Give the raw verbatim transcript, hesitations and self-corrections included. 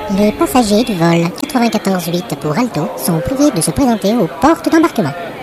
Les passagers du vol quatre-vingt-quatorze huit pour Alto sont priés de se présenter aux portes d'embarquement.